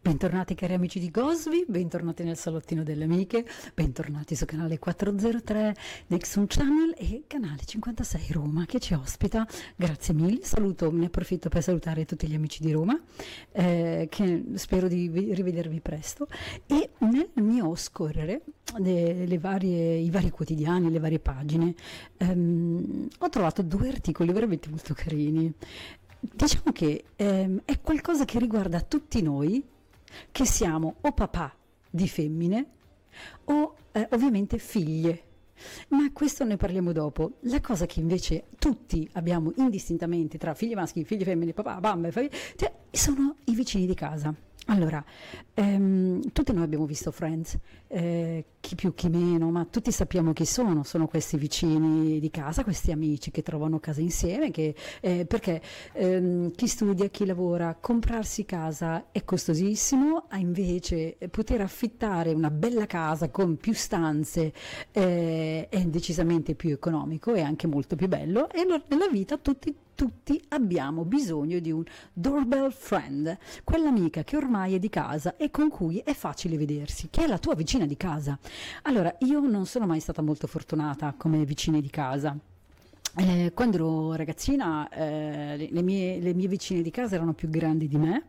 Bentornati cari amici di Gosby, bentornati nel salottino delle amiche, bentornati su canale 403 Nexon Channel e canale 56 Roma che ci ospita. Grazie mille, ne approfitto per salutare tutti gli amici di Roma, che spero di rivedervi presto, e nel mio scorrere i vari quotidiani, le varie pagine, ho trovato due articoli veramente molto carini. Diciamo che è qualcosa che riguarda tutti noi che siamo o papà di femmine o ovviamente figlie, ma questo ne parliamo dopo. La cosa che invece tutti abbiamo indistintamente tra figli maschi, figli femmine, papà, bambe, cioè, sono i vicini di casa. Allora, tutti noi abbiamo visto Friends, chi più chi meno, ma tutti sappiamo chi sono questi vicini di casa, questi amici che trovano casa insieme, perché chi studia, chi lavora, comprarsi casa è costosissimo, invece poter affittare una bella casa con più stanze è decisamente più economico e anche molto più bello, e allora nella vita tutti abbiamo bisogno di un doorbell friend, quell'amica che ormai è di casa e con cui è facile vedersi, che è la tua vicina di casa. Allora, io non sono mai stata molto fortunata come vicine di casa. Quando ero ragazzina le mie vicine di casa erano più grandi di me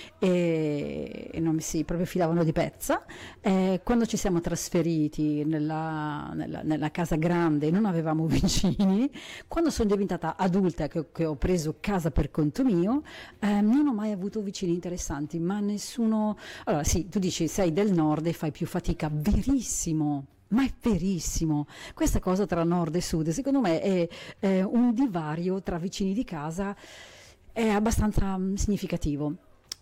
e non si proprio filavano di pezza. Quando ci siamo trasferiti nella casa grande non avevamo vicini. Quando sono diventata adulta, che ho preso casa per conto mio, non ho mai avuto vicini interessanti, ma nessuno. Allora sì, tu dici sei del nord e fai più fatica, verissimo. Ma è verissimo, questa cosa tra nord e sud secondo me è un divario tra vicini di casa, è abbastanza significativo.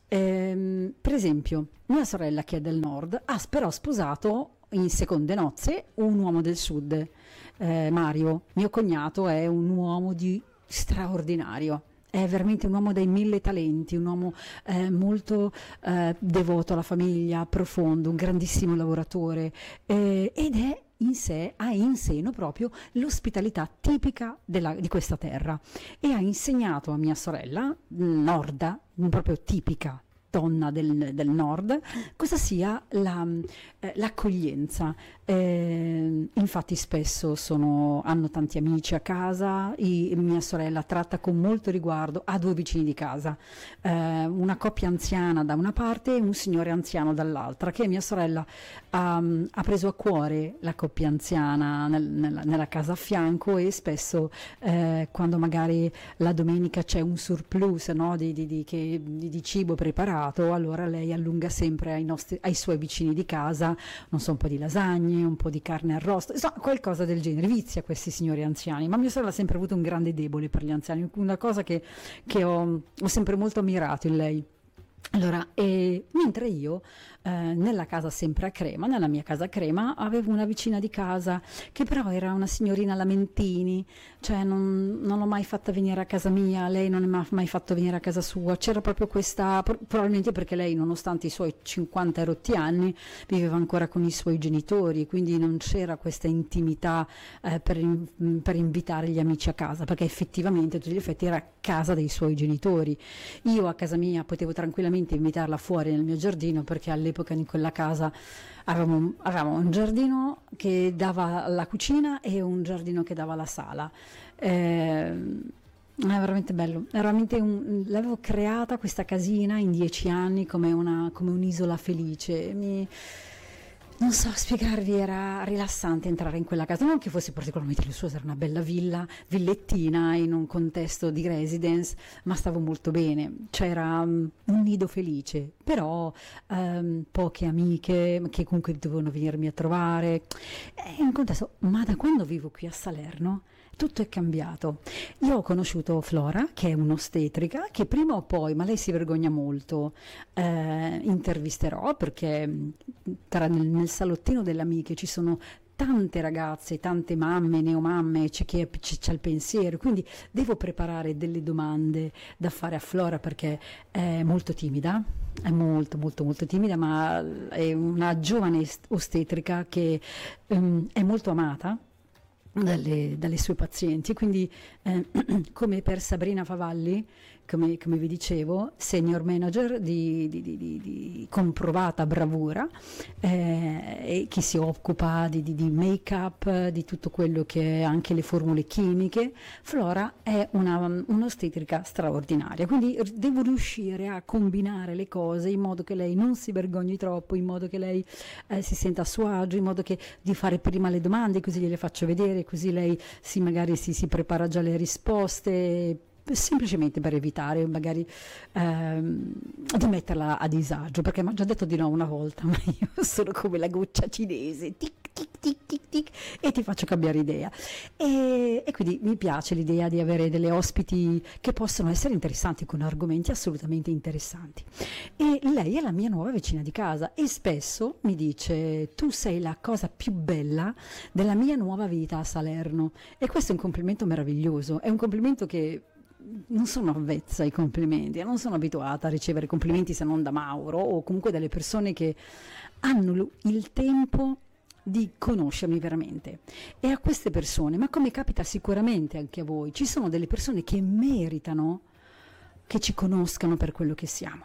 Per esempio, mia sorella che è del nord ha però sposato in seconde nozze un uomo del sud, Mario, mio cognato è un uomo di straordinario. È veramente un uomo dai 1000 talenti, un uomo molto devoto alla famiglia, profondo, un grandissimo lavoratore, ed è ha in seno proprio l'ospitalità tipica di questa terra, e ha insegnato a mia sorella, norda, proprio tipica donna del nord, cosa sia l'accoglienza. Infatti spesso hanno tanti amici a casa, mia sorella tratta con molto riguardo, ha due vicini di casa, una coppia anziana da una parte e un signore anziano dall'altra, che mia sorella ha preso a cuore la coppia anziana nella casa a fianco, e spesso quando magari la domenica c'è un surplus, no, di cibo preparato, allora lei allunga sempre ai suoi vicini di casa, non so, un po' di lasagne, un po' di carne arrosto, insomma qualcosa del genere. Vizia questi signori anziani, ma mia sorella ha sempre avuto un grande debole per gli anziani, una cosa che ho sempre molto ammirato in lei. Allora, mentre io nella casa sempre a Crema, nella mia casa a Crema, avevo una vicina di casa che però era una signorina Lamentini, cioè non l'ho mai fatta venire a casa mia, lei non mi ha mai fatto venire a casa sua. C'era proprio questa, probabilmente perché lei, nonostante i suoi 50 rotti anni, viveva ancora con i suoi genitori, quindi non c'era questa intimità per invitare gli amici a casa, perché effettivamente a tutti gli effetti era casa dei suoi genitori. Io a casa mia potevo tranquillamente invitarla fuori nel mio giardino, perché all'epoca in quella casa avevamo un giardino che dava alla cucina e un giardino che dava alla sala. È veramente bello, l'avevo creata questa casina in 10 anni come un'isola felice. Non so spiegarvi, era rilassante entrare in quella casa, non che fosse particolarmente lussuosa, era una bella villettina in un contesto di residence, ma stavo molto bene, c'era un nido felice, però poche amiche che comunque dovevano venirmi a trovare, è un contesto. Ma da quando vivo qui a Salerno tutto è cambiato. Io ho conosciuto Flora, che è un'ostetrica, che prima o poi, ma lei si vergogna molto, intervisterò, perché nel salottino delle amiche ci sono tante ragazze, tante mamme, neomamme, c'è chi c'ha il pensiero, quindi devo preparare delle domande da fare a Flora, perché è molto timida, è molto molto molto timida, ma è una giovane ostetrica che è molto amata dalle sue pazienti, quindi come per Sabrina Favalli, come vi dicevo, senior manager di comprovata bravura, e che si occupa di make-up, di tutto quello che è anche le formule chimiche. Flora è un'ostetrica straordinaria, quindi devo riuscire a combinare le cose in modo che lei non si vergogni troppo, in modo che lei si senta a suo agio, in modo che di fare prima le domande, così gliele faccio vedere, così lei magari si prepara già le risposte, semplicemente per evitare magari di metterla a disagio, perché mi ha già detto di no una volta, ma io sono come la goccia cinese, tic tic tic tic tic, e ti faccio cambiare idea. E quindi mi piace l'idea di avere delle ospiti che possono essere interessanti, con argomenti assolutamente interessanti. E lei è la mia nuova vicina di casa e spesso mi dice: tu sei la cosa più bella della mia nuova vita a Salerno. E questo è un complimento meraviglioso, è un complimento che non sono avvezza ai complimenti, non sono abituata a ricevere complimenti se non da Mauro o comunque dalle persone che hanno il tempo di conoscermi veramente. E a queste persone, ma come capita sicuramente anche a voi, ci sono delle persone che meritano che ci conoscano per quello che siamo.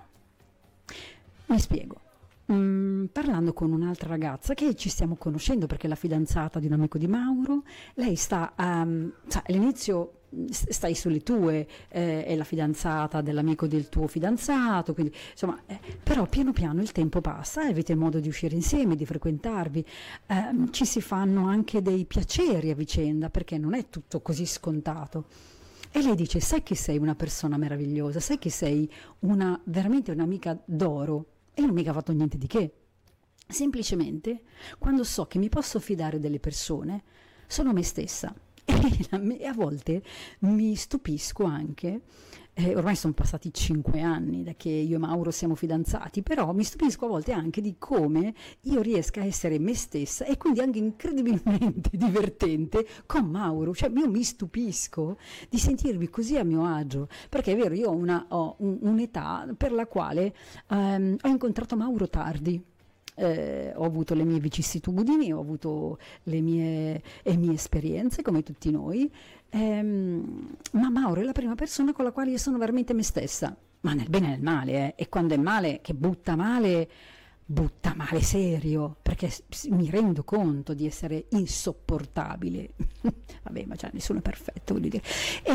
Mi spiego. Parlando con un'altra ragazza che ci stiamo conoscendo perché è la fidanzata di un amico di Mauro, lei sta all'inizio stai sulle tue, è la fidanzata dell'amico del tuo fidanzato, quindi insomma, però piano piano il tempo passa e avete modo di uscire insieme, di frequentarvi, ci si fanno anche dei piaceri a vicenda, perché non è tutto così scontato. E lei dice: sai che sei una persona meravigliosa, sai che sei veramente un'amica d'oro. E io non ho mica fatto niente di che. Semplicemente, quando so che mi posso fidare delle persone, sono me stessa. E a volte mi stupisco anche, ormai sono passati 5 anni da che io e Mauro siamo fidanzati, però mi stupisco a volte anche di come io riesca a essere me stessa e quindi anche incredibilmente divertente con Mauro. Cioè io mi stupisco di sentirmi così a mio agio, perché è vero, io ho un'età per la quale ho incontrato Mauro tardi. Ho avuto le mie vicissitudini, ho avuto le mie esperienze come tutti noi, ma Mauro è la prima persona con la quale io sono veramente me stessa, ma nel bene e nel male, e quando è male, che butta male serio, perché mi rendo conto di essere insopportabile. Vabbè, ma già nessuno è perfetto, voglio dire.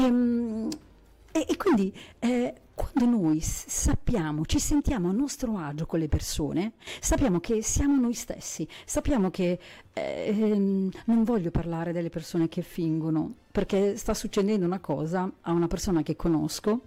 E quindi quando noi sappiamo, ci sentiamo a nostro agio con le persone, sappiamo che siamo noi stessi, sappiamo che non voglio parlare delle persone che fingono, perché sta succedendo una cosa a una persona che conosco,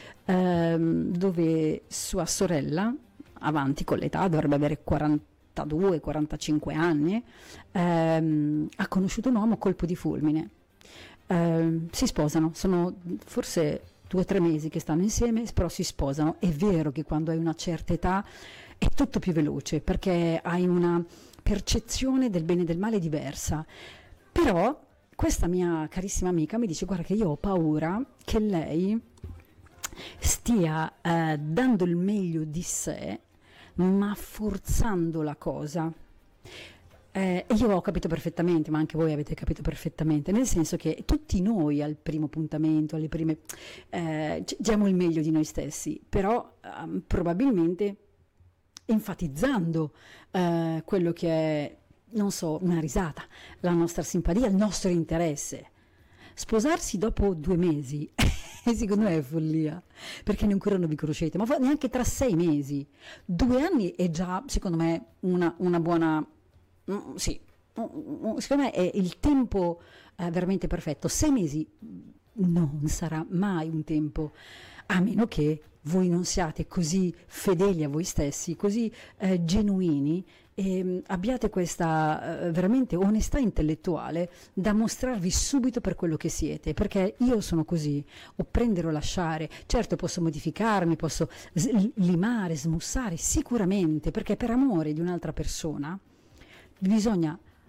dove sua sorella, avanti con l'età, dovrebbe avere 42-45 anni, ha conosciuto un uomo a colpo di fulmine. Si sposano, sono forse 2 o 3 mesi che stanno insieme, però si sposano. È vero che quando hai una certa età è tutto più veloce, perché hai una percezione del bene e del male diversa. Però questa mia carissima amica mi dice: guarda che io ho paura che lei stia dando il meglio di sé, ma forzando la cosa. Io ho capito perfettamente, ma anche voi avete capito perfettamente, nel senso che tutti noi al primo appuntamento, alle prime, diamo il meglio di noi stessi, però probabilmente enfatizzando quello che è, non so, una risata, la nostra simpatia, il nostro interesse. Sposarsi dopo 2 mesi, secondo me è follia, perché ancora non vi conoscete, ma neanche tra 6 mesi. 2 anni è già, secondo me, una buona... Sì, secondo me è il tempo veramente perfetto. 6 mesi non sarà mai un tempo, a meno che voi non siate così fedeli a voi stessi, così genuini, e abbiate questa veramente onestà intellettuale da mostrarvi subito per quello che siete, perché io sono così, o prendere o lasciare. Certo, posso modificarmi, posso limare, smussare, sicuramente, perché per amore di un'altra persona bisogna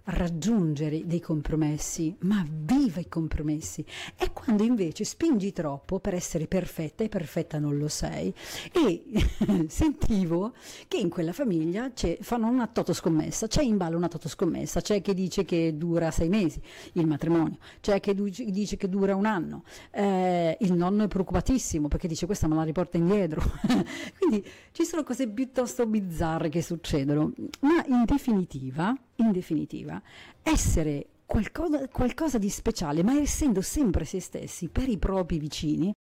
raggiungere dei compromessi, ma viva i compromessi. È quando invece spingi troppo per essere perfetta e perfetta non lo sei. E sentivo che in quella famiglia fanno una totoscommessa, c'è in ballo una totoscommessa, c'è chi dice che dura 6 mesi il matrimonio, c'è chi dice che dura un anno, il nonno è preoccupatissimo perché dice questa me la riporta indietro. Quindi ci sono cose piuttosto bizzarre che succedono, ma in definitiva, essere qualcosa di speciale, ma essendo sempre se stessi per i propri vicini,